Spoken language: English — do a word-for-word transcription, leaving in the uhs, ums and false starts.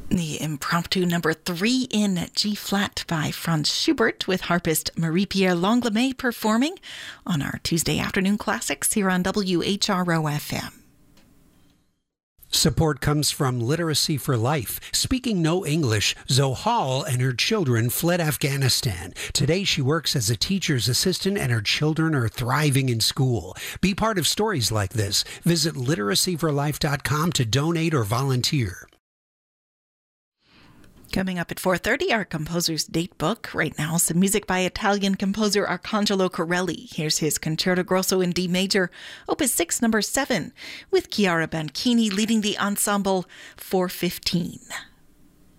The impromptu number three in G-flat by Franz Schubert, with harpist Marie-Pierre Langlomet performing on our Tuesday afternoon classics here on W H R O F M. Support comes from Literacy for Life. Speaking no English, Zohal and her children fled Afghanistan. Today she works as a teacher's assistant and her children are thriving in school. Be part of stories like this. Visit literacy for life dot com to donate or volunteer. Coming up at four thirty, our composer's date book. Right now, some music by Italian composer Arcangelo Corelli. Here's his Concerto Grosso in D major, Opus six, number seven, with Chiara Banchini leading the ensemble four fifteen.